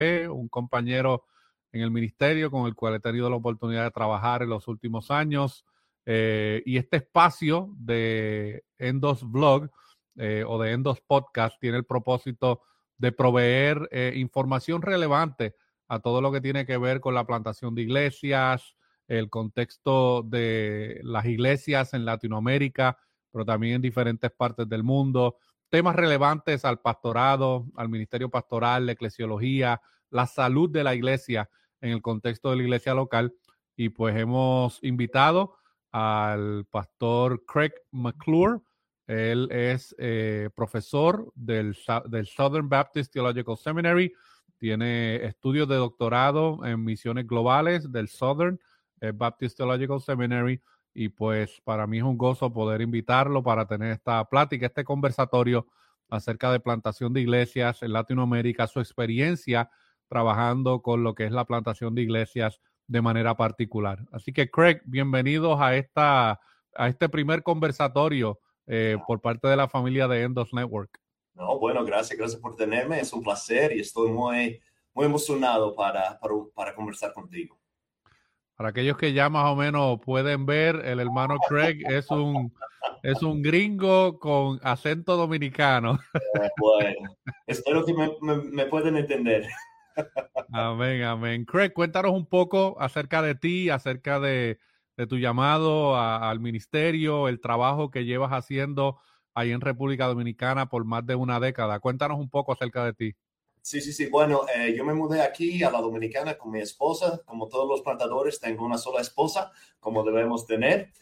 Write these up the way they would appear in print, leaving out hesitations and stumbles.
un compañero en el ministerio con el cual he tenido la oportunidad de trabajar en los últimos años. Y este espacio de Endos Blog o de Endos Podcast tiene el propósito de proveer información relevante a todo lo que tiene que ver con la plantación de iglesias, el contexto de las iglesias en Latinoamérica, pero también en diferentes partes del mundo, temas relevantes al pastorado, al ministerio pastoral, la eclesiología, la salud de la iglesia en el contexto de la iglesia local. Y pues hemos invitado al pastor Craig McClure. Él es profesor del Southern Baptist Theological Seminary, tiene estudios de doctorado en misiones globales del Southern Baptist Theological Seminary, y pues para mí es un gozo poder invitarlo para tener esta plática, este conversatorio acerca de plantación de iglesias en Latinoamérica, su experiencia trabajando con lo que es la plantación de iglesias de manera particular. Así que Craig, bienvenidos a este primer conversatorio por parte de la familia de Endos Network. No, bueno, gracias por tenerme. Es un placer y estoy muy emocionado para conversar contigo. Para aquellos que ya más o menos pueden ver, el hermano Craig es un gringo con acento dominicano. Bueno, espero que me puedan entender. Amén, amén. Craig, cuéntanos un poco acerca de ti, acerca de tu llamado al ministerio, el trabajo que llevas haciendo ahí en República Dominicana por más de una década. Cuéntanos un poco acerca de ti. Sí. Bueno, yo me mudé aquí a la Dominicana con mi esposa. Como todos los plantadores, tengo una sola esposa, como debemos tener.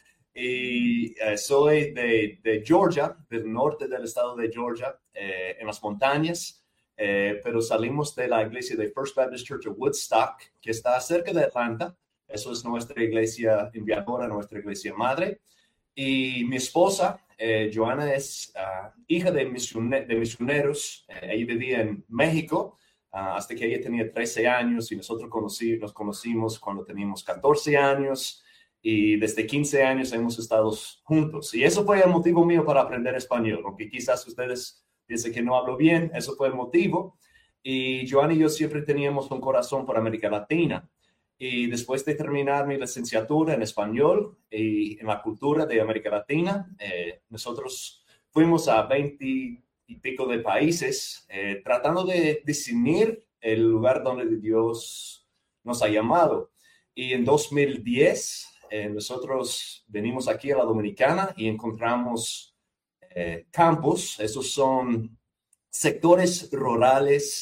Y soy de Georgia, del norte del estado de Georgia, en las montañas. Pero salimos de la iglesia de First Baptist Church of Woodstock, que está cerca de Atlanta. Eso es nuestra iglesia enviadora, nuestra iglesia madre. Y mi esposa, Joana, es hija de misioneros. Ella vivía en México hasta que ella tenía 13 años y nosotros nos conocimos cuando teníamos 14 años y desde 15 años hemos estado juntos. Y eso fue el motivo mío para aprender español, aunque quizás ustedes piensen que no hablo bien, eso fue el motivo. Y Joana y yo siempre teníamos un corazón por América Latina. Y después de terminar mi licenciatura en español y en la cultura de América Latina, nosotros fuimos a 20 y pico de países tratando de definir el lugar donde Dios nos ha llamado. Y en 2010 nosotros venimos aquí a la Dominicana y encontramos campos. Esos son sectores rurales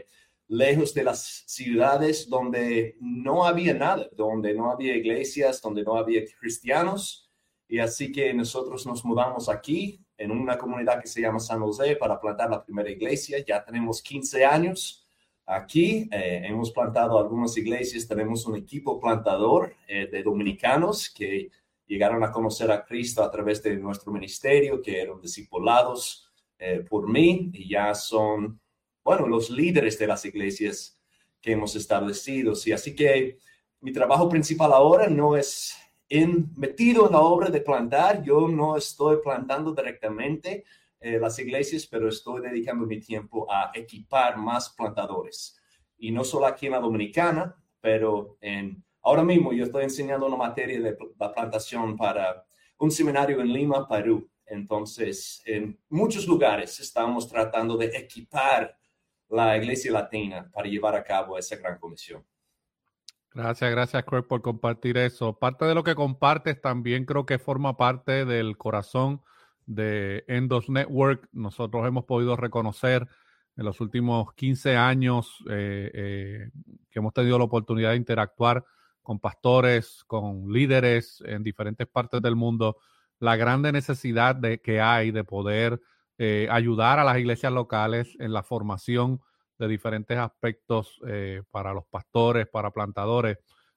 lejos de las ciudades donde no había nada, donde no había iglesias, donde no había cristianos. Y así que nosotros nos mudamos aquí en una comunidad que se llama San José para plantar la primera iglesia. Ya tenemos 15 años aquí. Hemos plantado algunas iglesias. Tenemos un equipo plantador de dominicanos que llegaron a conocer a Cristo a través de nuestro ministerio, que eran discipulados por mí y ya son los líderes de las iglesias que hemos establecido. Sí, así que mi trabajo principal ahora no es metido en la obra de plantar. Yo no estoy plantando directamente las iglesias, pero estoy dedicando mi tiempo a equipar más plantadores. Y no solo aquí en la Dominicana, pero ahora mismo yo estoy enseñando una materia de la plantación para un seminario en Lima, Perú. Entonces, en muchos lugares estamos tratando de equipar la iglesia latina para llevar a cabo esa gran comisión. Gracias, Craig, por compartir eso. Parte de lo que compartes también creo que forma parte del corazón de Endos Network. Nosotros hemos podido reconocer en los últimos 15 años que hemos tenido la oportunidad de interactuar con pastores, con líderes en diferentes partes del mundo, la grande necesidad que hay de poder ayudar a las iglesias locales en la formación de diferentes aspectos para los pastores, para plantadores,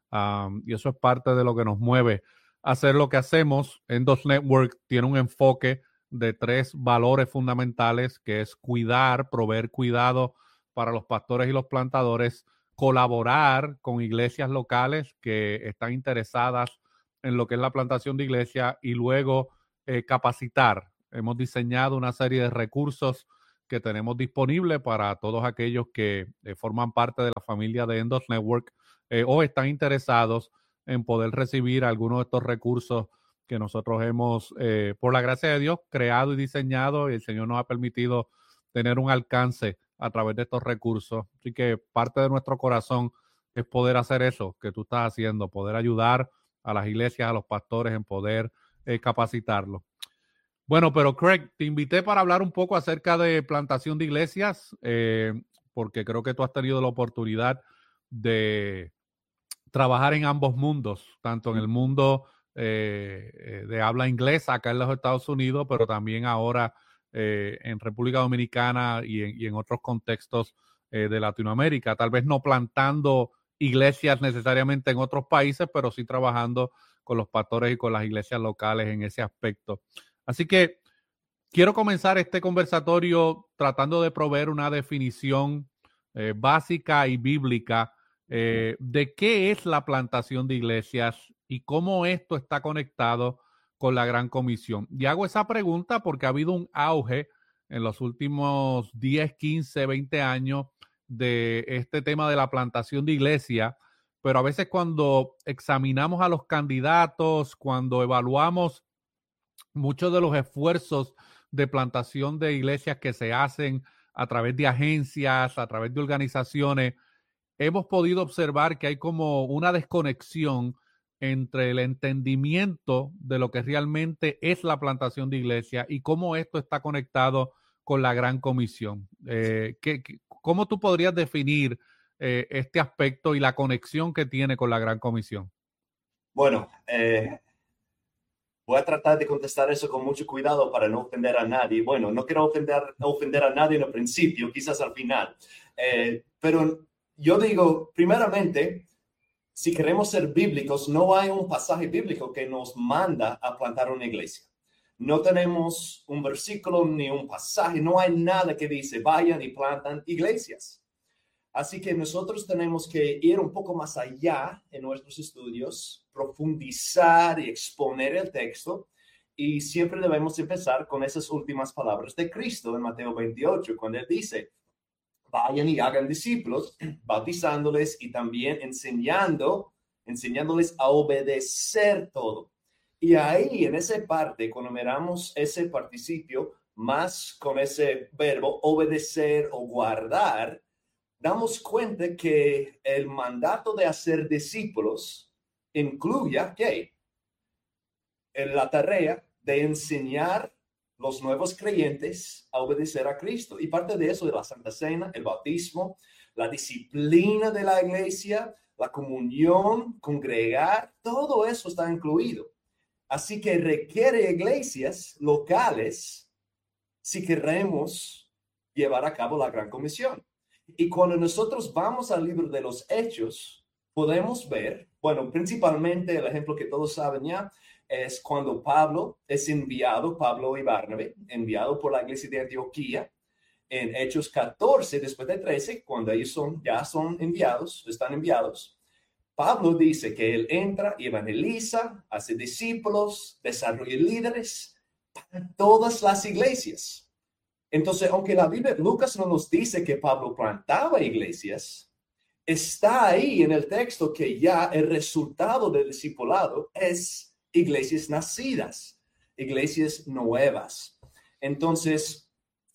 y eso es parte de lo que nos mueve a hacer lo que hacemos. Endos Network tiene un enfoque de 3 valores fundamentales, que es cuidar, proveer cuidado para los pastores y los plantadores, colaborar con iglesias locales que están interesadas en lo que es la plantación de iglesia, y luego capacitar. Hemos diseñado una serie de recursos que tenemos disponible para todos aquellos que forman parte de la familia de Endos Network o están interesados en poder recibir algunos de estos recursos que nosotros hemos, por la gracia de Dios, creado y diseñado, y el Señor nos ha permitido tener un alcance a través de estos recursos. Así que parte de nuestro corazón es poder hacer eso que tú estás haciendo, poder ayudar a las iglesias, a los pastores en poder capacitarlos. Bueno, pero Craig, te invité para hablar un poco acerca de plantación de iglesias, porque creo que tú has tenido la oportunidad de trabajar en ambos mundos, tanto en el mundo de habla inglesa acá en los Estados Unidos, pero también ahora en República Dominicana y en otros contextos de Latinoamérica. Tal vez no plantando iglesias necesariamente en otros países, pero sí trabajando con los pastores y con las iglesias locales en ese aspecto. Así que quiero comenzar este conversatorio tratando de proveer una definición básica y bíblica de qué es la plantación de iglesias y cómo esto está conectado con la Gran Comisión. Y hago esa pregunta porque ha habido un auge en los últimos 10, 15, 20 años de este tema de la plantación de iglesia, pero a veces cuando examinamos a los candidatos, cuando evaluamos muchos de los esfuerzos de plantación de iglesias que se hacen a través de agencias, a través de organizaciones, hemos podido observar que hay como una desconexión entre el entendimiento de lo que realmente es la plantación de iglesia y cómo esto está conectado con la Gran Comisión. ¿Cómo tú podrías definir este aspecto y la conexión que tiene con la Gran Comisión? Bueno, voy a tratar de contestar eso con mucho cuidado para no ofender a nadie. Bueno, no quiero ofender a nadie en el principio, quizás al final. Pero yo digo, primeramente, si queremos ser bíblicos, no hay un pasaje bíblico que nos manda a plantar una iglesia. No tenemos un versículo ni un pasaje, no hay nada que dice vayan y plantan iglesias. Así que nosotros tenemos que ir un poco más allá en nuestros estudios, profundizar y exponer el texto, y siempre debemos empezar con esas últimas palabras de Cristo en Mateo 28, cuando él dice, vayan y hagan discípulos, bautizándoles y también enseñándoles a obedecer todo. Y ahí, en esa parte, cuando miramos ese participio, más con ese verbo, obedecer o guardar, damos cuenta que el mandato de hacer discípulos incluye, ¿qué? La tarea de enseñar los nuevos creyentes a obedecer a Cristo. Y parte de eso de la Santa Cena, el bautismo, la disciplina de la iglesia, la comunión, congregar, todo eso está incluido. Así que requiere iglesias locales si queremos llevar a cabo la Gran Comisión. Y cuando nosotros vamos al libro de los Hechos, podemos ver, bueno, principalmente el ejemplo que todos saben ya, es cuando Pablo es enviado, Pablo y Bernabé, enviado por la iglesia de Antioquía, en Hechos 14, después de 13, cuando ellos ya son enviados, están enviados. Pablo dice que él entra y evangeliza, hace discípulos, desarrolla líderes para todas las iglesias. Entonces, aunque la Biblia, Lucas no nos dice que Pablo plantaba iglesias, está ahí en el texto que ya el resultado del discipulado es iglesias nacidas, iglesias nuevas. Entonces,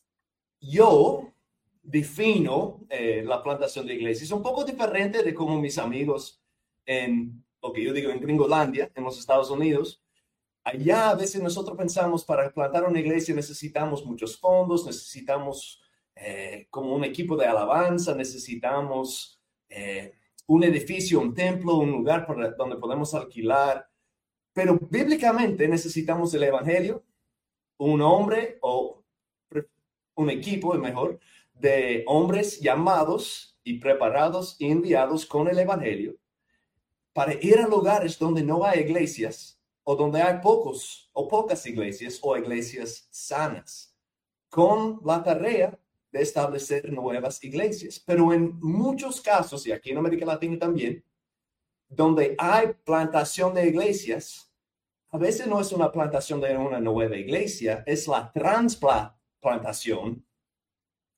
yo defino la plantación de iglesias un poco diferente de como mis amigos en lo que yo digo en Gringolandia, en los Estados Unidos. Allá a veces nosotros pensamos para plantar una iglesia necesitamos muchos fondos, necesitamos como un equipo de alabanza, necesitamos un edificio, un templo, un lugar donde podemos alquilar. Pero bíblicamente necesitamos el evangelio, un hombre o un equipo, mejor, de hombres llamados y preparados y enviados con el evangelio para ir a lugares donde no hay iglesias o donde hay pocos o pocas iglesias o iglesias sanas, con la tarea de establecer nuevas iglesias. Pero en muchos casos, y aquí en América Latina también, donde hay plantación de iglesias, a veces no es una plantación de una nueva iglesia, es la transplantación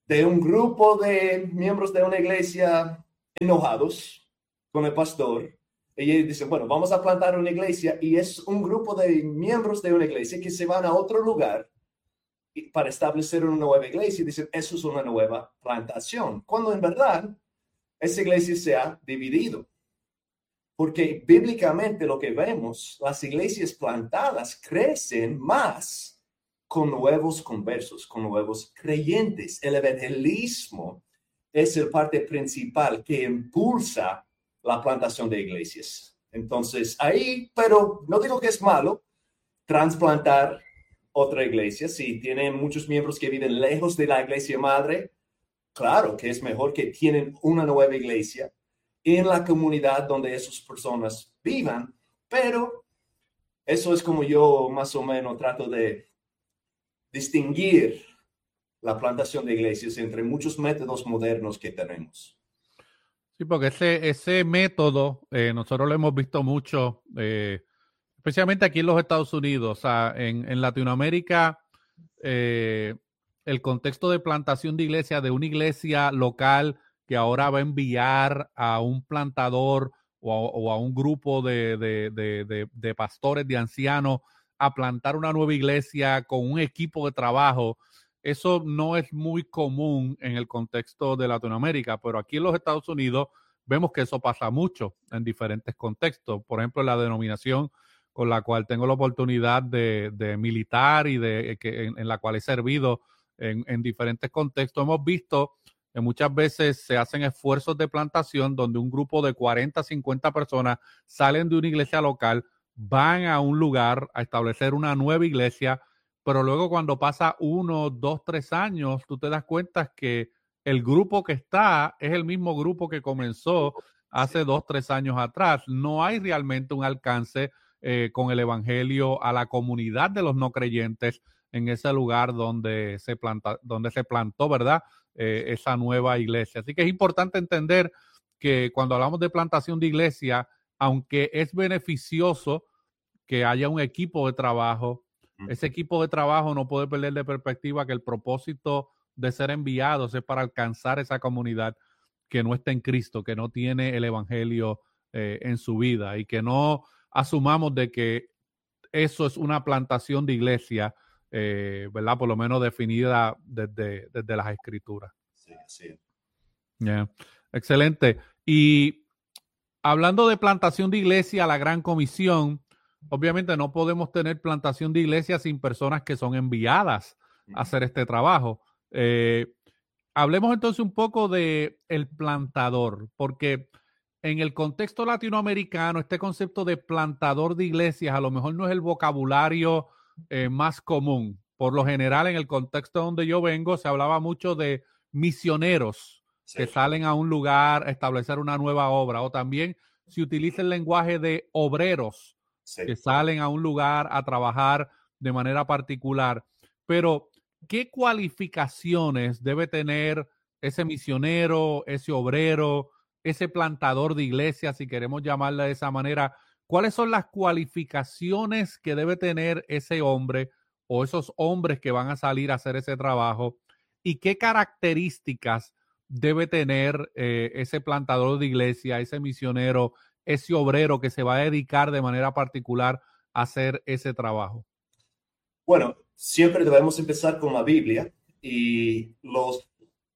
de un grupo de miembros de una iglesia enojados con el pastor. Y ellos dicen, bueno, vamos a plantar una iglesia, y es un grupo de miembros de una iglesia que se van a otro lugar para establecer una nueva iglesia y dicen, eso es una nueva plantación, cuando en verdad esa iglesia se ha dividido. Porque bíblicamente lo que vemos, las iglesias plantadas crecen más con nuevos conversos, con nuevos creyentes. El evangelismo es el parte principal que impulsa la plantación de iglesias. Entonces, ahí, pero no digo que es malo transplantar otra iglesia. Si tienen muchos miembros que viven lejos de la iglesia madre, claro que es mejor que tienen una nueva iglesia en la comunidad donde esas personas vivan, pero eso es como yo más o menos trato de distinguir la plantación de iglesias entre muchos métodos modernos que tenemos. Sí, porque ese método nosotros lo hemos visto mucho, especialmente aquí en los Estados Unidos. O sea, en Latinoamérica, el contexto de plantación de iglesia, de una iglesia local que ahora va a enviar a un plantador o a un grupo de pastores, de ancianos, a plantar una nueva iglesia con un equipo de trabajo. Eso no es muy común en el contexto de Latinoamérica, pero aquí en los Estados Unidos vemos que eso pasa mucho en diferentes contextos. Por ejemplo, la denominación con la cual tengo la oportunidad de militar y en la cual he servido en diferentes contextos, hemos visto que muchas veces se hacen esfuerzos de plantación donde un grupo de 40, 50 personas salen de una iglesia local, van a un lugar a establecer una nueva iglesia, pero luego cuando pasa 1, 2, 3 años, tú te das cuenta que el grupo que está es el mismo grupo que comenzó hace 2, 3 años atrás. No hay realmente un alcance con el evangelio a la comunidad de los no creyentes en ese lugar donde se plantó, ¿verdad? Esa nueva iglesia. Así que es importante entender que cuando hablamos de plantación de iglesia, aunque es beneficioso que haya un equipo de trabajo, ese equipo de trabajo no puede perder de perspectiva que el propósito de ser enviados es para alcanzar esa comunidad que no está en Cristo, que no tiene el evangelio en su vida, y que no asumamos de que eso es una plantación de iglesia, ¿verdad? Por lo menos definida desde las escrituras. Sí, sí. Yeah. Excelente. Y hablando de plantación de iglesia, la Gran Comisión, obviamente no podemos tener plantación de iglesia sin personas que son enviadas a hacer este trabajo. Hablemos entonces un poco de el plantador, porque en el contexto latinoamericano, este concepto de plantador de iglesias a lo mejor no es el vocabulario más común. Por lo general, en el contexto donde yo vengo, se hablaba mucho de misioneros que salen a un lugar a establecer una nueva obra, o también se utiliza el lenguaje de obreros que salen a un lugar a trabajar de manera particular. Pero, ¿qué cualificaciones debe tener ese misionero, ese obrero, ese plantador de iglesia, si queremos llamarla de esa manera? ¿Cuáles son las cualificaciones que debe tener ese hombre o esos hombres que van a salir a hacer ese trabajo? ¿Y qué características debe tener ese plantador de iglesia, ese misionero, ese obrero que se va a dedicar de manera particular a hacer ese trabajo? Bueno, siempre debemos empezar con la Biblia, y los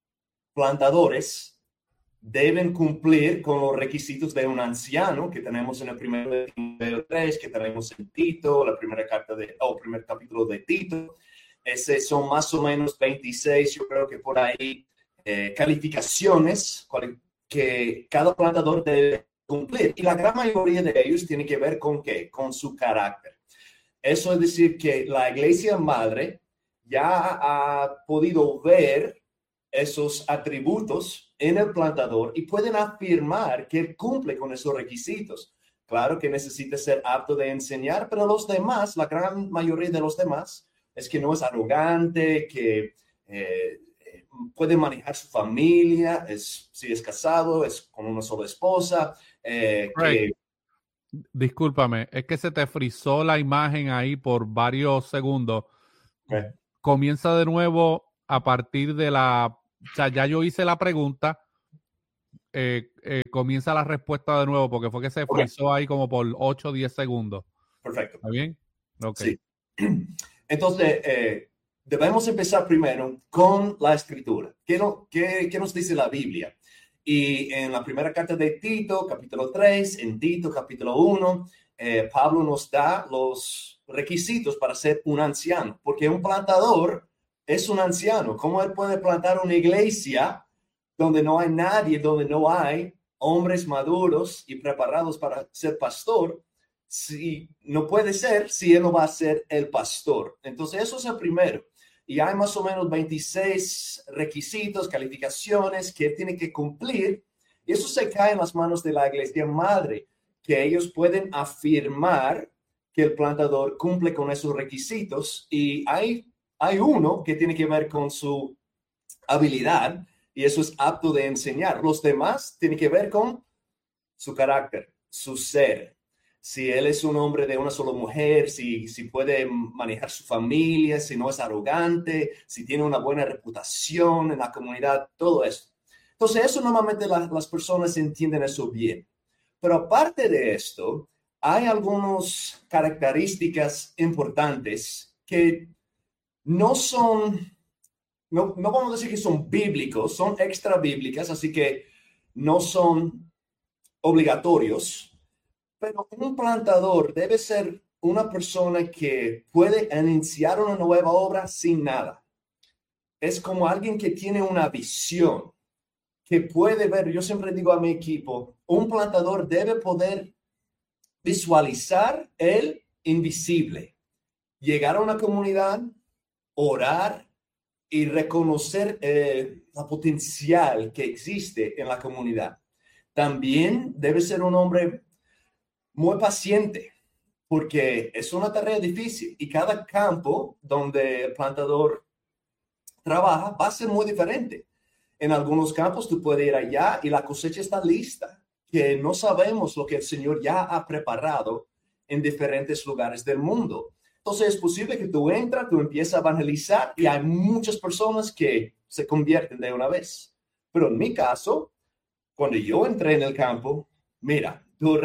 plantadores deben cumplir con los requisitos de un anciano que tenemos en el primer Timoteo 3, que tenemos en Tito, la primera carta primer capítulo de Tito. Ese son más o menos 26, yo creo que por ahí, calificaciones que cada plantador debe cumplir. Y la gran mayoría de ellos tiene que ver con ¿qué? Con su carácter. Eso es decir, que la iglesia madre ya ha podido ver esos atributos en el plantador y pueden afirmar que él cumple con esos requisitos. Claro que necesita ser apto de enseñar, pero los demás, la gran mayoría de los demás, es que no es arrogante, que puede manejar su familia, si es casado, es con una sola esposa. Que... Discúlpame, es que se te frizó la imagen ahí por varios segundos. Comienza de nuevo a partir de la o sea, ya yo hice la pregunta, comienza la respuesta de nuevo porque fue que se frizó ahí como por 8 o 10 segundos. Perfecto. ¿Está bien? Ok. Sí. Entonces, debemos empezar primero con la escritura. ¿Qué nos dice la Biblia? Y en la primera carta de Tito, capítulo 3, en Tito, capítulo 1, Pablo nos da los requisitos para ser un anciano, porque un plantador es un anciano. ¿Cómo él puede plantar una iglesia donde no hay nadie, donde no hay hombres maduros y preparados para ser pastor? Si no puede ser, si él no va a ser el pastor. Entonces, eso es el primero. Y hay más o menos 26 requisitos, calificaciones que él tiene que cumplir. Y eso se cae en las manos de la iglesia madre, que ellos pueden afirmar que el plantador cumple con esos requisitos. Y hay uno que tiene que ver con su habilidad, y eso es apto de enseñar. Los demás tienen que ver con su carácter, su ser. Si él es un hombre de una sola mujer, si puede manejar su familia, si no es arrogante, si tiene una buena reputación en la comunidad, todo eso. Entonces, eso normalmente las personas entienden eso bien. Pero aparte de esto, hay algunas características importantes que no son, no vamos a decir que son bíblicos, son extra bíblicas, así que no son obligatorios. Pero un plantador debe ser una persona que puede iniciar una nueva obra sin nada. Es como alguien que tiene una visión, que puede ver. Yo siempre digo a mi equipo, un plantador debe poder visualizar el invisible, llegar a una comunidad, orar y reconocer la potencial que existe en la comunidad. También debe ser un hombre muy paciente, porque es una tarea difícil y cada campo donde el plantador trabaja va a ser muy diferente. En algunos campos tú puedes ir allá y la cosecha está lista, que no sabemos lo que el Señor ya ha preparado en diferentes lugares del mundo. Entonces es posible que tú entras, tú empiezas a evangelizar y hay muchas personas que se convierten de una vez. Pero en mi caso, cuando yo entré en el campo, mira,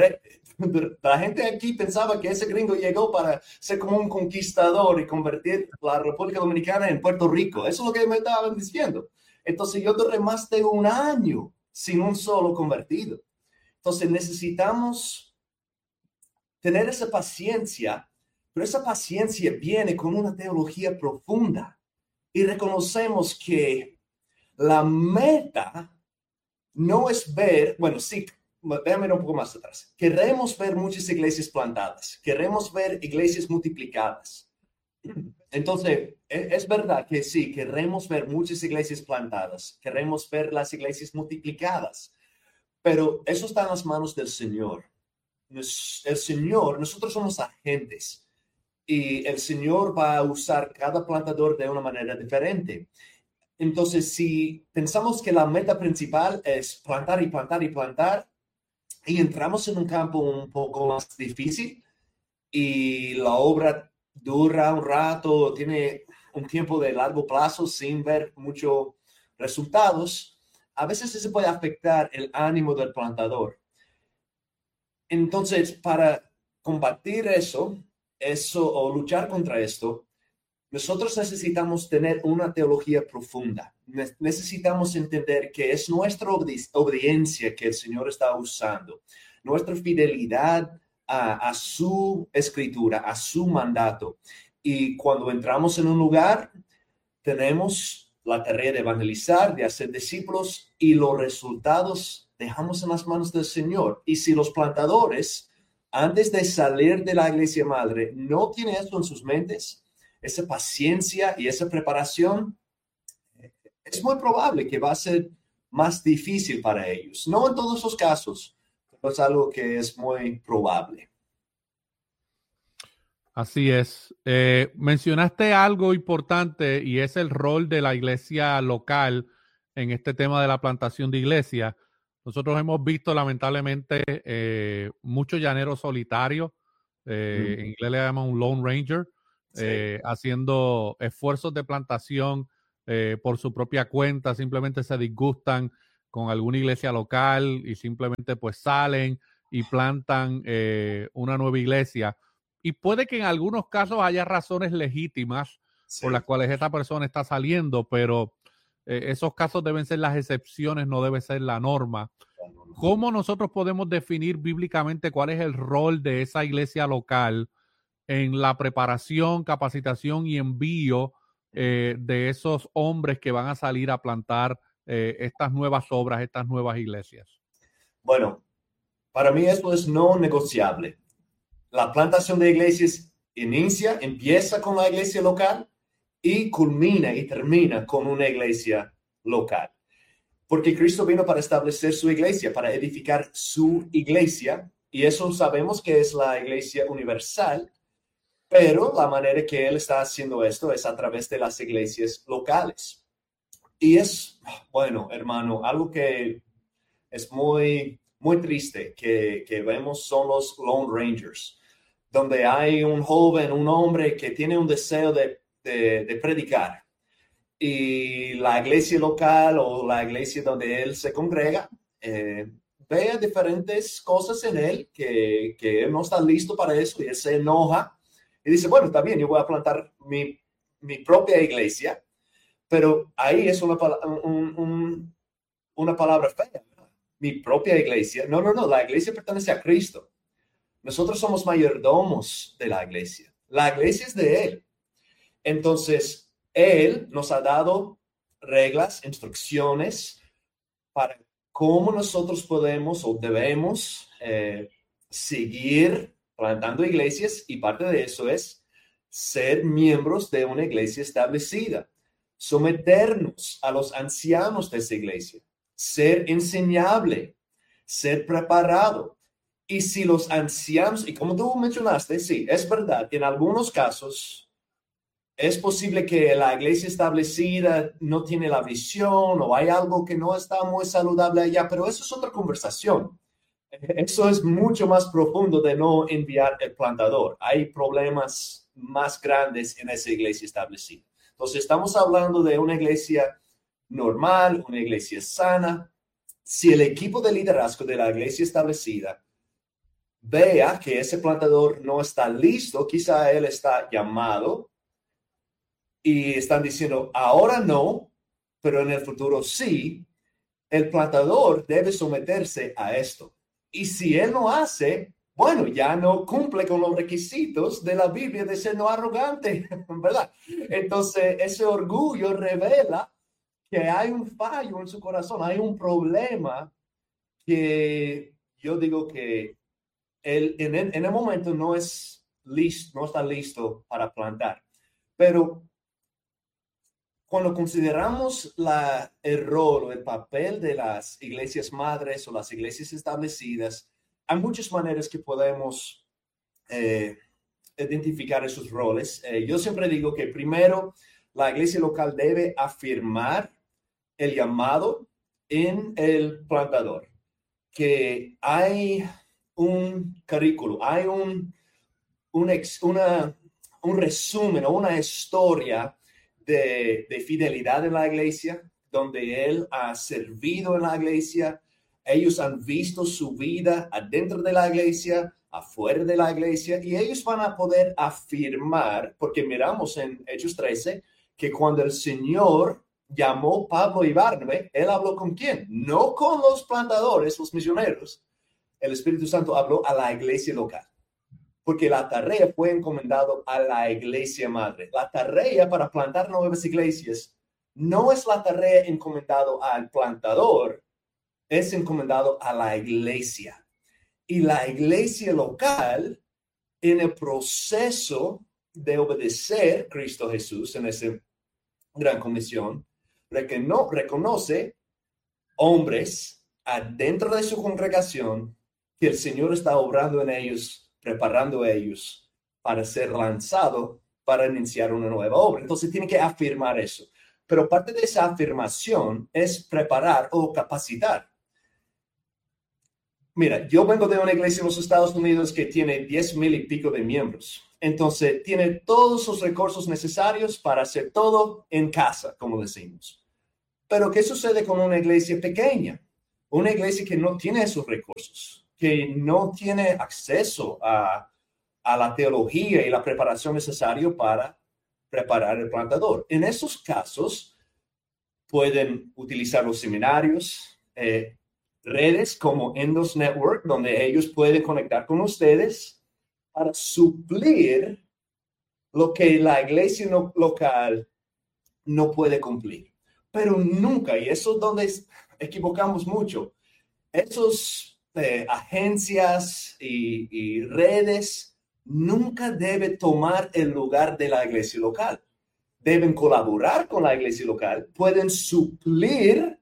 la gente aquí pensaba que ese gringo llegó para ser como un conquistador y convertir la República Dominicana en Puerto Rico. Eso es lo que me estaban diciendo. Entonces yo duré más de un año sin un solo convertido. Entonces necesitamos tener esa paciencia, pero esa paciencia viene con una teología profunda y reconocemos que la meta no es ver, bueno, sí, déjame ir un poco más atrás. Queremos ver muchas iglesias plantadas, queremos ver iglesias multiplicadas. Entonces, es verdad que sí, queremos ver muchas iglesias plantadas, queremos ver las iglesias multiplicadas, pero eso está en las manos del Señor. El Señor, nosotros somos agentes y el Señor va a usar cada plantador de una manera diferente. Entonces, si pensamos que la meta principal es plantar y plantar y plantar, y entramos en un campo un poco más difícil y la obra dura un rato, tiene un tiempo de largo plazo sin ver muchos resultados, a veces se puede afectar el ánimo del plantador. Entonces, para combatir eso o luchar contra esto, nosotros necesitamos tener una teología profunda. Necesitamos entender que es nuestra obediencia que el Señor está usando, nuestra fidelidad a su escritura, a su mandato. Y cuando entramos en un lugar, tenemos la tarea de evangelizar, de hacer discípulos, y los resultados dejamos en las manos del Señor. Y si los plantadores, antes de salir de la iglesia madre, no tienen esto en sus mentes, esa paciencia y esa preparación, es muy probable que va a ser más difícil para ellos. No en todos los casos, pero es algo que es muy probable. Así es. Mencionaste algo importante y es el rol de la iglesia local en este tema de la plantación de iglesia. Nosotros hemos visto lamentablemente muchos llaneros solitarios, en inglés le llaman un lone ranger, Sí. haciendo esfuerzos de plantación por su propia cuenta, simplemente se disgustan con alguna iglesia local y simplemente pues salen y plantan una nueva iglesia. Y puede que en algunos casos haya razones legítimas por las Sí. cuales esta persona está saliendo, pero esos casos deben ser las excepciones, no debe ser la norma. ¿Cómo nosotros podemos definir bíblicamente cuál es el rol de esa iglesia local en la preparación, capacitación y envío de esos hombres que van a salir a plantar estas nuevas obras, estas nuevas iglesias? Bueno, para mí esto es no negociable. La plantación de iglesias empieza con la iglesia local y culmina y termina con una iglesia local. Porque Cristo vino para establecer su iglesia, para edificar su iglesia, y eso sabemos que es la iglesia universal, pero la manera que Él está haciendo esto es a través de las iglesias locales. Y es, bueno, hermano, algo que es muy, muy triste que vemos son los Lone Rangers, donde hay un joven, un hombre que tiene un deseo de predicar. Y la iglesia local o la iglesia donde él se congrega ve diferentes cosas en él que él no está listo para eso y él se enoja y dice, bueno, está bien, yo voy a plantar mi propia iglesia, pero ahí es una palabra fea. Mi propia iglesia. No, la iglesia pertenece a Cristo. Nosotros somos mayordomos de la iglesia. La iglesia es de Él. Entonces, Él nos ha dado reglas, instrucciones para cómo nosotros podemos o debemos seguir plantando iglesias, y parte de eso es ser miembros de una iglesia establecida, someternos a los ancianos de esa iglesia, ser enseñable, ser preparado. Y si los ancianos, y como tú mencionaste, sí, es verdad, en algunos casos es posible que la iglesia establecida no tiene la visión o hay algo que no está muy saludable allá, pero eso es otra conversación. Eso es mucho más profundo de no enviar el plantador. Hay problemas más grandes en esa iglesia establecida. Entonces, estamos hablando de una iglesia normal, una iglesia sana. Si el equipo de liderazgo de la iglesia establecida vea que ese plantador no está listo, quizá él está llamado y están diciendo, ahora no, pero en el futuro sí, el plantador debe someterse a esto. Y si él no hace, bueno, ya no cumple con los requisitos de la Biblia de ser no arrogante, ¿verdad? Entonces, ese orgullo revela que hay un fallo en su corazón, hay un problema que yo digo que él en el momento no es listo, no está listo para plantar. Pero cuando consideramos el rol o el papel de las iglesias madres o las iglesias establecidas, hay muchas maneras que podemos identificar esos roles. Yo siempre digo que primero la iglesia local debe afirmar el llamado en el plantador, que hay un currículo, hay un resumen o una historia de fidelidad en la iglesia, donde él ha servido en la iglesia. Ellos han visto su vida adentro de la iglesia, afuera de la iglesia, y ellos van a poder afirmar, porque miramos en Hechos 13, que cuando el Señor llamó Pablo y Bernabé, él habló ¿con quién? No con los plantadores, los misioneros. El Espíritu Santo habló a la iglesia local, porque la tarea fue encomendado a la iglesia madre. La tarea para plantar nuevas iglesias no es la tarea encomendado al plantador, es encomendado a la iglesia. Y la iglesia local, en el proceso de obedecer a Cristo Jesús en esa gran comisión, reconoce hombres adentro de su congregación que el Señor está obrando en ellos, preparando a ellos para ser lanzado para iniciar una nueva obra. Entonces tiene que afirmar eso. Pero parte de esa afirmación es preparar o capacitar. Mira, yo vengo de una iglesia en los Estados Unidos que tiene 10,000 y pico de miembros. Entonces, tiene todos los recursos necesarios para hacer todo en casa, como decimos. Pero, ¿qué sucede con una iglesia pequeña? Una iglesia que no tiene esos recursos, que no tiene acceso a la teología y la preparación necesaria para preparar el plantador. En esos casos, pueden utilizar los seminarios, redes como Endos Network, donde ellos pueden conectar con ustedes para suplir lo que la iglesia local no puede cumplir. Pero nunca, y eso es donde equivocamos mucho, esos agencias y redes nunca deben tomar el lugar de la iglesia local. Deben colaborar con la iglesia local, pueden suplir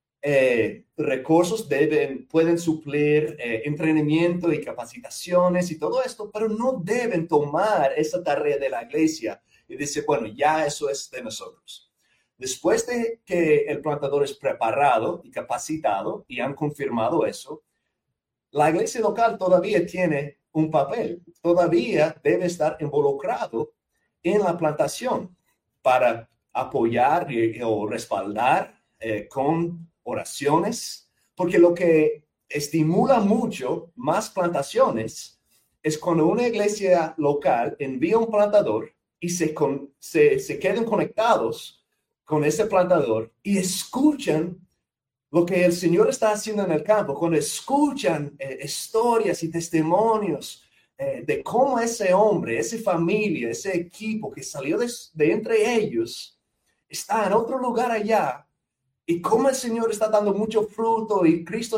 recursos, pueden suplir entrenamiento y capacitaciones y todo esto, pero no deben tomar esa tarea de la iglesia y decir, bueno, ya eso es de nosotros. Después de que el plantador es preparado y capacitado y han confirmado eso, la iglesia local todavía tiene un papel, todavía debe estar involucrado en la plantación para apoyar o respaldar con oraciones, porque lo que estimula mucho más plantaciones es cuando una iglesia local envía un plantador y se queden conectados con ese plantador y escuchan lo que el Señor está haciendo en el campo, cuando escuchan historias y testimonios de cómo ese hombre, esa familia, ese equipo que salió de entre ellos, está en otro lugar allá, y cómo el Señor está dando mucho fruto y Cristo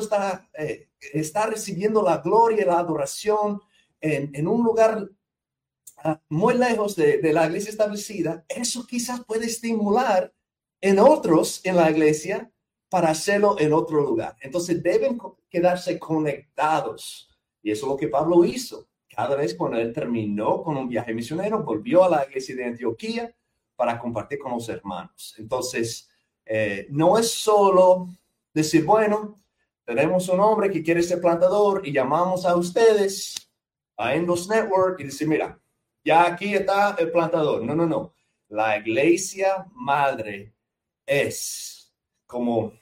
está recibiendo la gloria y la adoración en un lugar muy lejos de la iglesia establecida, eso quizás puede estimular en otros en la iglesia para hacerlo en otro lugar. Entonces deben quedarse conectados. Y eso es lo que Pablo hizo. Cada vez cuando él terminó con un viaje misionero, volvió a la iglesia de Antioquía para compartir con los hermanos. Entonces, no es solo decir, bueno, tenemos un hombre que quiere ser plantador y llamamos a ustedes a Endos Network y decir, mira, ya aquí está el plantador. No, no, no. La iglesia madre es como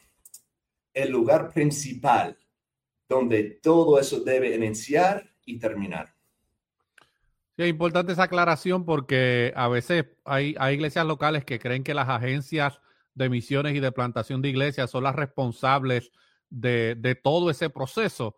el lugar principal donde todo eso debe iniciar y terminar. Sí, es importante esa aclaración porque a veces hay iglesias locales que creen que las agencias de misiones y de plantación de iglesias son las responsables de todo ese proceso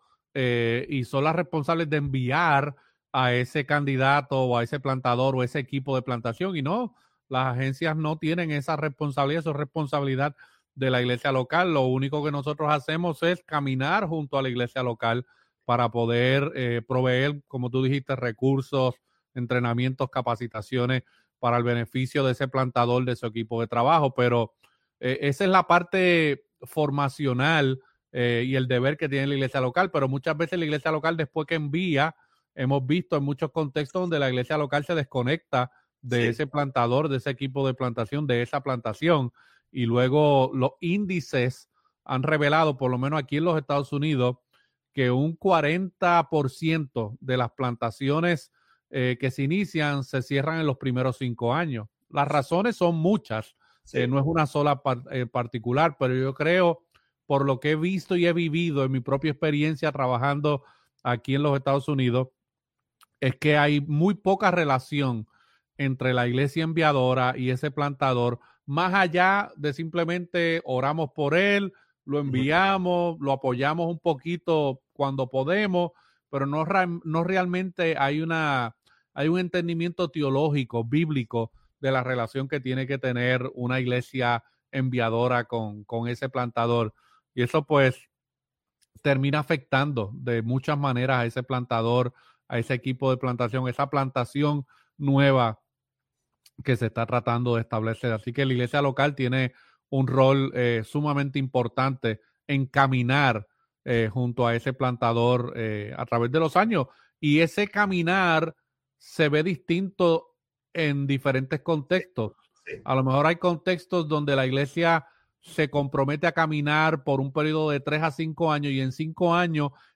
y son las responsables de enviar a ese candidato o a ese plantador o ese equipo de plantación, y no, las agencias no tienen esa responsabilidad, eso es responsabilidad de la iglesia local. Lo único que nosotros hacemos es caminar junto a la iglesia local para poder proveer, como tú dijiste, recursos, entrenamientos, capacitaciones para el beneficio de ese plantador, de su equipo de trabajo, pero esa es la parte formacional y el deber que tiene la iglesia local, pero muchas veces la iglesia local, después que envía, hemos visto en muchos contextos donde la iglesia local se desconecta de ese plantador, de ese equipo de plantación, de esa plantación, y luego los índices han revelado, por lo menos aquí en los Estados Unidos, que un 40% de las plantaciones que se inician se cierran en los primeros 5 años. Las razones son muchas, no es una sola particular, pero yo creo, por lo que he visto y he vivido en mi propia experiencia trabajando aquí en los Estados Unidos, es que hay muy poca relación entre la iglesia enviadora y ese plantador, más allá de simplemente oramos por él, lo enviamos, lo apoyamos un poquito cuando podemos, pero no realmente hay un entendimiento teológico, bíblico, de la relación que tiene que tener una iglesia enviadora con ese plantador. Y eso pues termina afectando de muchas maneras a ese plantador, a ese equipo de plantación, esa plantación nueva que se está tratando de establecer. Así que la iglesia local tiene un rol sumamente importante en caminar junto a ese plantador a través de los años. Y ese caminar se ve distinto en diferentes contextos. A lo mejor hay contextos donde la iglesia se compromete a caminar por un periodo de 3 a 5 años y en 5 años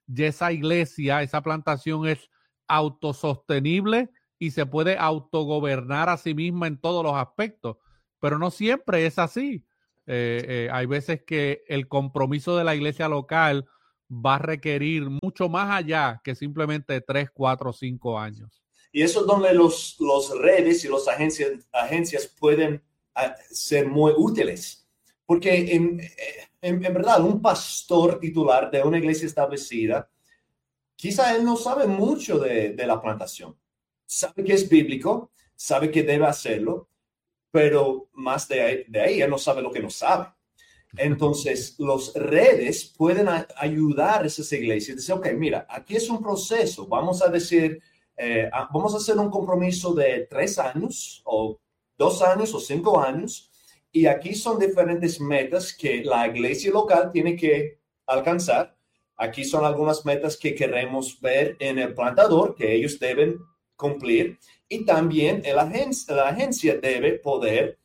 ya esa iglesia, esa plantación es autosostenible y se puede autogobernar a sí misma en todos los aspectos, pero no siempre es así. Hay veces que el compromiso de la iglesia local va a requerir mucho más allá que simplemente 3, 4, 5 años. Y eso es donde los redes y las agencias pueden ser muy útiles. Porque en verdad, un pastor titular de una iglesia establecida, quizá él no sabe mucho de la plantación. Sabe que es bíblico, sabe que debe hacerlo, pero más de ahí él no sabe lo que no sabe. Entonces, los redes pueden ayudar a esas iglesias. Decir, ok, mira, aquí es un proceso. Vamos a decir, vamos a hacer un compromiso de 3 años o 2 años o 5 años. Y aquí son diferentes metas que la iglesia local tiene que alcanzar. Aquí son algunas metas que queremos ver en el plantador, que ellos deben cumplir. Y también la agencia debe poder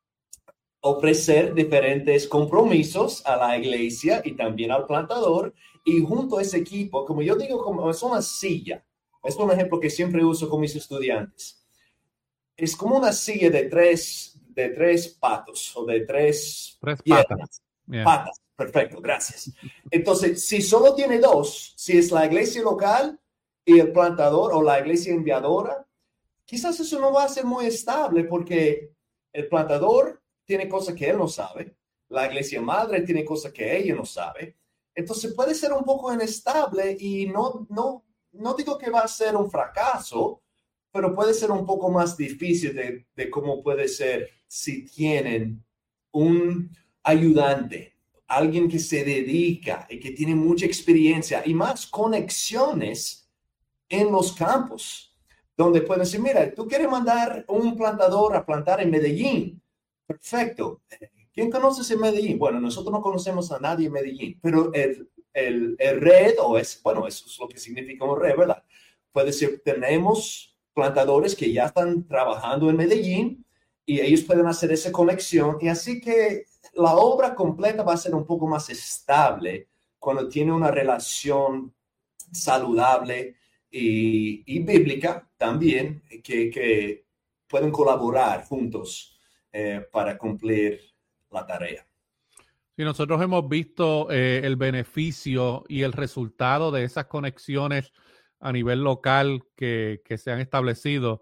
ofrecer diferentes compromisos a la iglesia y también al plantador. Y junto a ese equipo, como yo digo, como es una silla. Es un ejemplo que siempre uso con mis estudiantes. Es como una silla de tres patos o de tres patas. Yeah. Patas, perfecto, gracias. Entonces, si solo tiene 2, si es la iglesia local y el plantador o la iglesia enviadora, quizás eso no va a ser muy estable porque el plantador tiene cosas que él no sabe, la iglesia madre tiene cosas que ella no sabe. Entonces puede ser un poco inestable y no digo que va a ser un fracaso, pero puede ser un poco más difícil de cómo puede ser si tienen un ayudante, alguien que se dedica y que tiene mucha experiencia y más conexiones en los campos, donde pueden decir, mira, tú quieres mandar un plantador a plantar en Medellín. Perfecto. ¿Quién conoces en Medellín? Bueno, nosotros no conocemos a nadie en Medellín, pero el red, eso es lo que significa un red, ¿verdad? Puede ser, tenemos plantadores que ya están trabajando en Medellín y ellos pueden hacer esa conexión y así que la obra completa va a ser un poco más estable cuando tiene una relación saludable y bíblica también, que pueden colaborar juntos para cumplir la tarea. Sí, nosotros hemos visto el beneficio y el resultado de esas conexiones a nivel local que se han establecido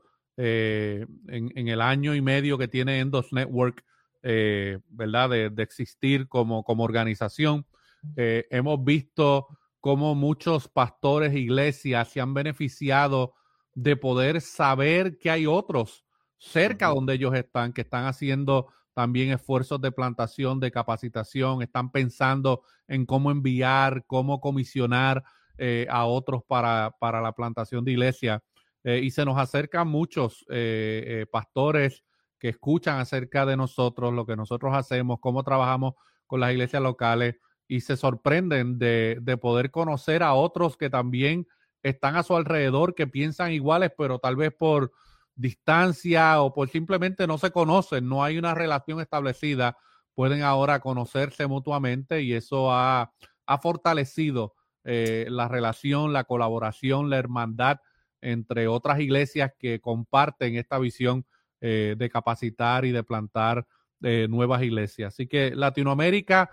en el año y medio que tiene Endos Network, ¿verdad? De existir como organización. Hemos visto cómo muchos pastores e iglesias se han beneficiado de poder saber que hay otros cerca donde ellos están, que están haciendo también esfuerzos de plantación, de capacitación, están pensando en cómo enviar, cómo comisionar a otros para la plantación de iglesia. Y se nos acercan muchos pastores que escuchan acerca de nosotros, lo que nosotros hacemos, cómo trabajamos con las iglesias locales y se sorprenden de poder conocer a otros que también están a su alrededor, que piensan iguales, pero tal vez por distancia o por simplemente no se conocen, no hay una relación establecida, pueden ahora conocerse mutuamente y eso ha fortalecido la relación, la colaboración, la hermandad entre otras iglesias que comparten esta visión de capacitar y de plantar nuevas iglesias. Así que Latinoamérica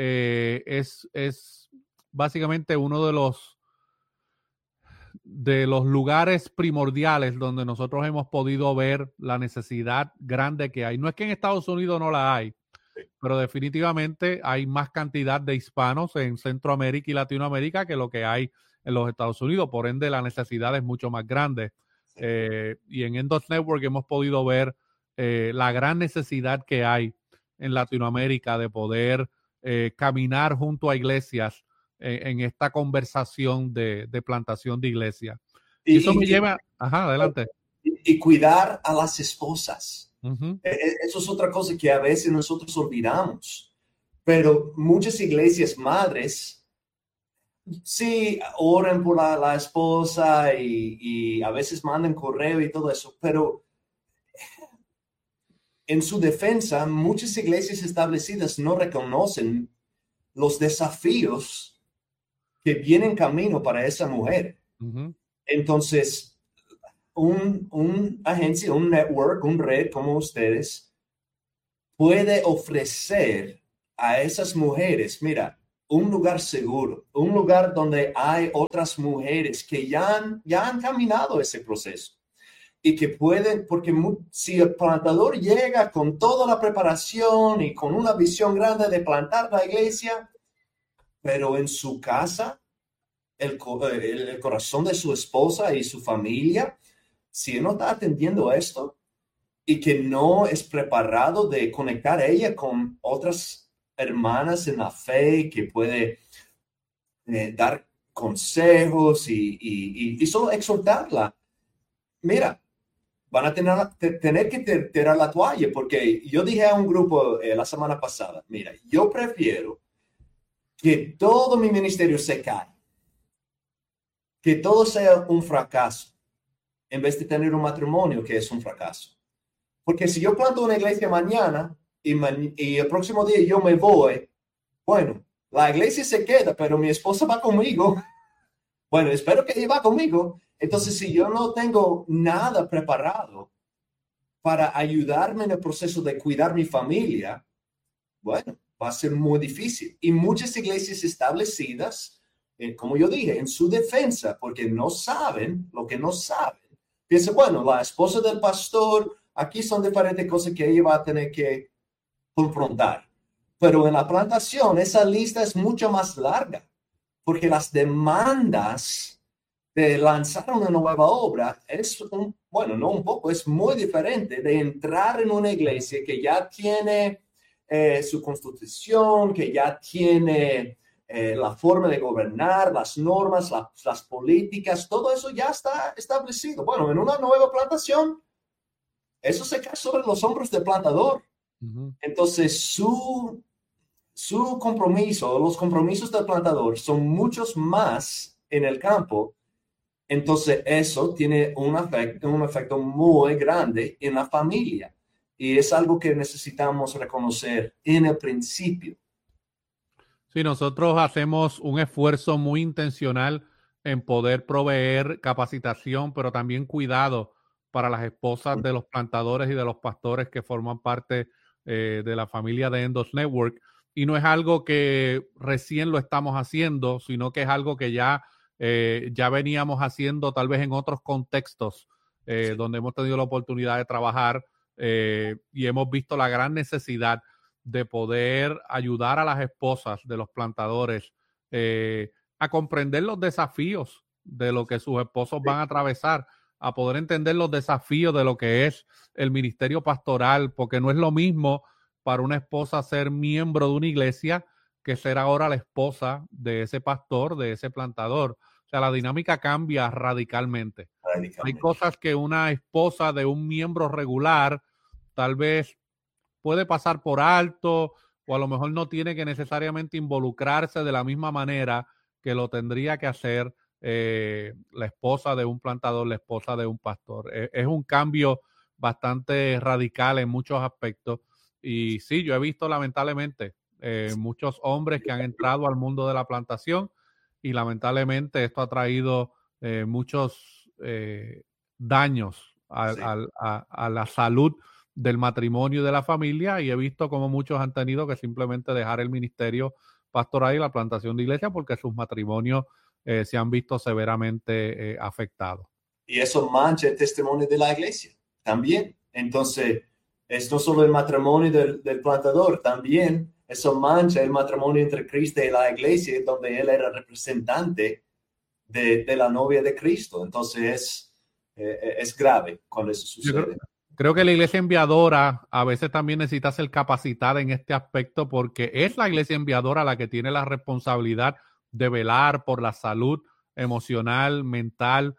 es básicamente uno de los lugares primordiales donde nosotros hemos podido ver la necesidad grande que hay. No es que en Estados Unidos no la hay, pero definitivamente hay más cantidad de hispanos en Centroamérica y Latinoamérica que lo que hay en los Estados Unidos. Por ende, la necesidad es mucho más grande. Y en Endos Network hemos podido ver la gran necesidad que hay en Latinoamérica de poder caminar junto a iglesias en esta conversación de plantación de iglesia. Y eso me lleva... Ajá, adelante. Y cuidar a las esposas. Eso es otra cosa que a veces nosotros olvidamos. Pero muchas iglesias madres sí oran por la esposa y a veces mandan correo y todo eso, pero en su defensa, muchas iglesias establecidas no reconocen los desafíos que viene en camino para esa mujer. Ujú. Entonces, un agencia, un network, un red como ustedes, puede ofrecer a esas mujeres, mira, un lugar seguro, un lugar donde hay otras mujeres que ya han caminado ese proceso y que pueden, porque si el plantador llega con toda la preparación y con una visión grande de plantar la iglesia, pero en su casa, el corazón de su esposa y su familia, si él no está atendiendo a esto y que no es preparado de conectar a ella con otras hermanas en la fe, que puede dar consejos y solo exhortarla. Mira, van a tener que tirar la toalla, porque yo dije a un grupo la semana pasada, mira, yo prefiero que todo mi ministerio se caiga, que todo sea un fracaso, en vez de tener un matrimonio que es un fracaso. Porque si yo planto una iglesia mañana y el próximo día yo me voy, bueno, la iglesia se queda, pero mi esposa va conmigo. Bueno, espero que ella va conmigo. Entonces, si yo no tengo nada preparado para ayudarme en el proceso de cuidar mi familia, bueno, va a ser muy difícil. Y muchas iglesias establecidas, como yo dije, en su defensa, porque no saben lo que no saben, piensan, bueno, la esposa del pastor, aquí son diferentes cosas que ella va a tener que confrontar. Pero en la plantación, esa lista es mucho más larga, porque las demandas de lanzar una nueva obra es bueno, no un poco, es muy diferente de entrar en una iglesia que ya tiene su constitución, que ya tiene la forma de gobernar, las normas, las políticas, todo eso ya está establecido. Bueno, en una nueva plantación, eso se cae sobre los hombros del plantador. Ujú. Entonces, su compromiso, los compromisos del plantador son muchos más en el campo. Entonces, eso tiene un efecto muy grande en la familia. Y es algo que necesitamos reconocer en el principio. Sí, nosotros hacemos un esfuerzo muy intencional en poder proveer capacitación, pero también cuidado para las esposas de los plantadores y de los pastores que forman parte de la familia de Endos Network. Y no es algo que recién lo estamos haciendo, sino que es algo que ya veníamos haciendo tal vez en otros contextos Sí, donde hemos tenido la oportunidad de trabajar y hemos visto la gran necesidad de poder ayudar a las esposas de los plantadores a comprender los desafíos de lo que sus esposos van a atravesar, a poder entender los desafíos de lo que es el ministerio pastoral, porque no es lo mismo para una esposa ser miembro de una iglesia que ser ahora la esposa de ese pastor, de ese plantador. O sea, la dinámica cambia radicalmente. Hay radicalmente. cosas que una esposa de un miembro regular tal vez puede pasar por alto o a lo mejor no tiene que necesariamente involucrarse de la misma manera que lo tendría que hacer la esposa de un plantador, la esposa de un pastor. Es un cambio bastante radical en muchos aspectos y sí, yo he visto lamentablemente muchos hombres que han entrado al mundo de la plantación y lamentablemente esto ha traído muchos daños Sí. a la salud del matrimonio y de la familia y he visto como muchos han tenido que simplemente dejar el ministerio pastoral y la plantación de iglesia porque sus matrimonios se han visto severamente afectados. Y eso mancha el testimonio de la iglesia también. Entonces, es no solo el matrimonio del plantador, también eso mancha el matrimonio entre Cristo y la iglesia, donde él era representante de la novia de Cristo. Entonces, es grave cuando eso Yo sucede. creo que la iglesia enviadora a veces también necesita ser capacitada en este aspecto porque es la iglesia enviadora la que tiene la responsabilidad de velar por la salud emocional, mental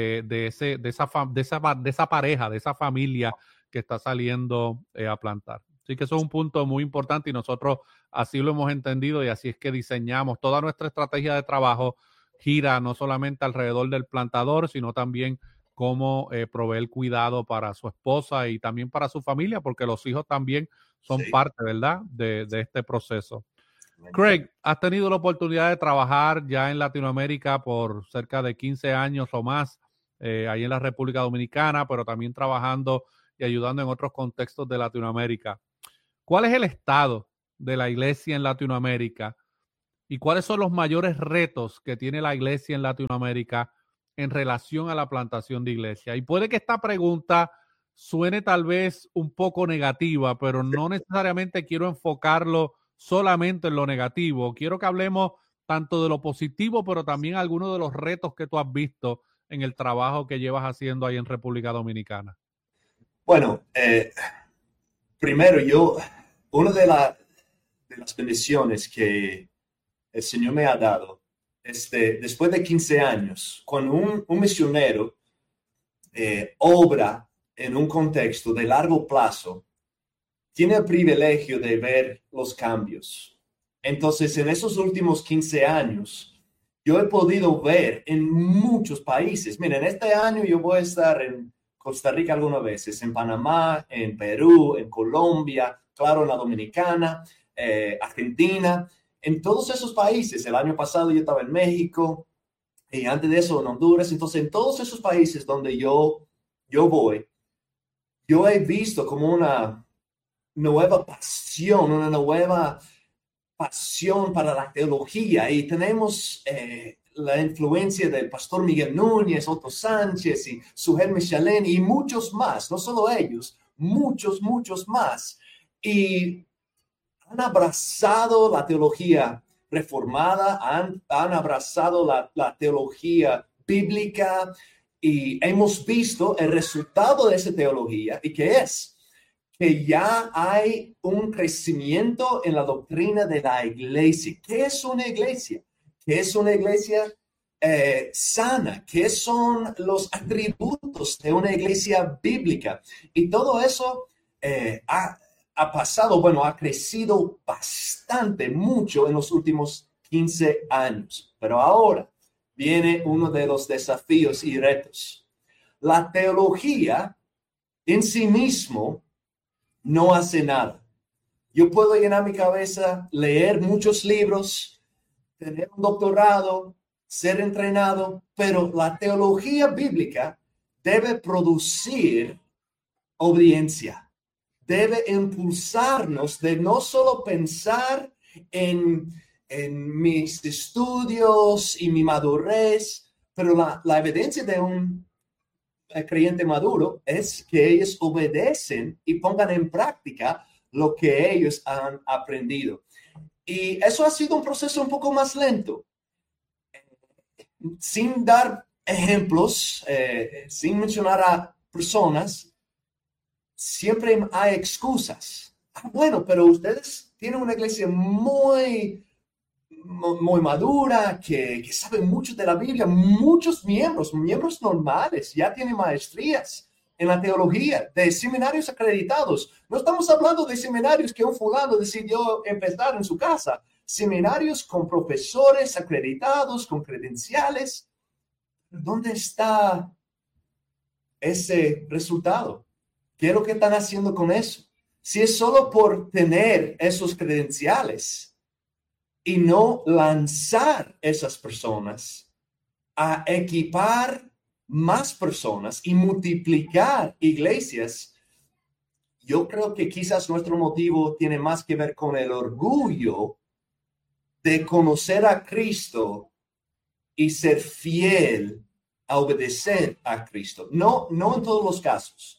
de esa pareja, de esa familia que está saliendo a plantar. Así que eso es un punto muy importante y nosotros así lo hemos entendido y así es que diseñamos toda nuestra estrategia de trabajo gira no solamente alrededor del plantador, sino también cómo proveer cuidado para su esposa y también para su familia, porque los hijos también son Sí. parte, ¿verdad?, de este proceso. Craig, has tenido la oportunidad de trabajar ya en Latinoamérica por cerca de 15 años o más, ahí en la República Dominicana, pero también trabajando y ayudando en otros contextos de Latinoamérica. ¿Cuál es el estado de la iglesia en Latinoamérica y cuáles son los mayores retos que tiene la iglesia en Latinoamérica en relación a la plantación de iglesia? Y puede que esta pregunta suene tal vez un poco negativa, pero no necesariamente quiero enfocarlo solamente en lo negativo. Quiero que hablemos tanto de lo positivo, pero también algunos de los retos que tú has visto en el trabajo que llevas haciendo ahí en República Dominicana. Bueno, primero una de las bendiciones que el Señor me ha dado, después de 15 años, cuando un misionero obra en un contexto de largo plazo, tiene el privilegio de ver los cambios. Entonces, en esos últimos 15 años, yo he podido ver en muchos países. Miren, este año yo voy a estar en Costa Rica algunas veces, en Panamá, en Perú, en Colombia, claro, en la Dominicana, Argentina, en todos esos países. El año pasado yo estaba en México y antes de eso en Honduras. Entonces, en todos esos países donde yo voy, yo he visto como una nueva pasión para la teología, y tenemos la influencia del pastor Miguel Núñez, Otto Sánchez y Sujel Michelén y muchos más, no solo ellos, muchos más, y han abrazado la teología reformada, han abrazado la teología bíblica, y hemos visto el resultado de esa teología. ¿Y qué es? Que ya hay un crecimiento en la doctrina de la iglesia. ¿Qué es una iglesia? ¿Qué es una iglesia sana? ¿Qué son los atributos de una iglesia bíblica? Y todo eso ha pasado, bueno, ha crecido bastante, mucho en los últimos 15 años. Pero ahora viene uno de los desafíos y retos. La teología en sí mismo no hace nada. Yo puedo llenar mi cabeza, leer muchos libros, tener un doctorado, ser entrenado, pero la teología bíblica debe producir obediencia, debe impulsarnos de no solo pensar en mis estudios y mi madurez, pero la evidencia de un creyente maduro es que ellos obedecen y pongan en práctica lo que ellos han aprendido. Y eso ha sido un proceso un poco más lento. Sin dar ejemplos, sin mencionar a personas, siempre hay excusas. Bueno, pero ustedes tienen una iglesia muy madura, que sabe mucho de la Biblia, muchos miembros normales, ya tienen maestrías en la teología, de seminarios acreditados. No estamos hablando de seminarios que un fulano decidió empezar en su casa, seminarios con profesores acreditados, con credenciales. ¿Dónde está ese resultado? ¿Qué es lo que están haciendo con eso? Si es solo por tener esos credenciales y no lanzar esas personas a equipar más personas y multiplicar iglesias, yo creo que quizás nuestro motivo tiene más que ver con el orgullo de conocer a Cristo y ser fiel a obedecer a Cristo. No en todos los casos.